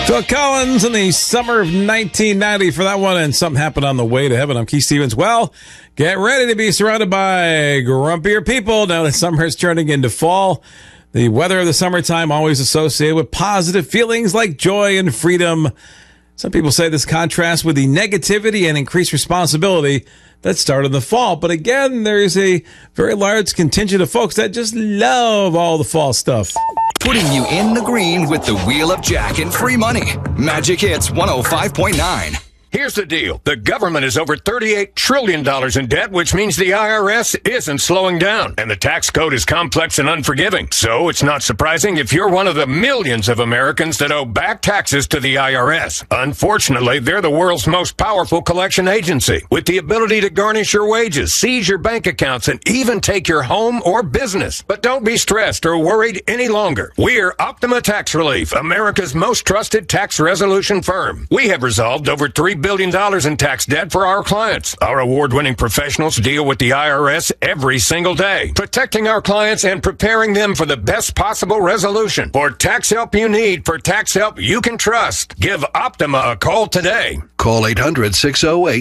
Phil Collins in the summer of 1990 for that one, and something happened on the way to heaven. I'm Keith Stevens. Well, get ready to be surrounded by grumpier people now that summer is turning into fall. The weather of the summertime always associated with positive feelings like joy and freedom. Some people say this contrasts with the negativity and increased responsibility that started in the fall. But again, there's a very large contingent of folks that just love all the fall stuff. Putting you in the green with the Wheel of Jack and free money. Magic Hits 105.9. Here's the deal. The government is over $38 trillion in debt, which means the IRS isn't slowing down. And the tax code is complex and unforgiving. So it's not surprising if you're one of the millions of Americans that owe back taxes to the IRS. Unfortunately, they're the world's most powerful collection agency, with the ability to garnish your wages, seize your bank accounts, and even take your home or business. But don't be stressed or worried any longer. We're Optima Tax Relief, America's most trusted tax resolution firm. We have resolved over $3 billion in tax debt for our clients. Our award-winning professionals deal with the IRS every single day, protecting our clients and preparing them for the best possible resolution. For tax help you need, for tax help you can trust, give Optima a call today. Call 800-608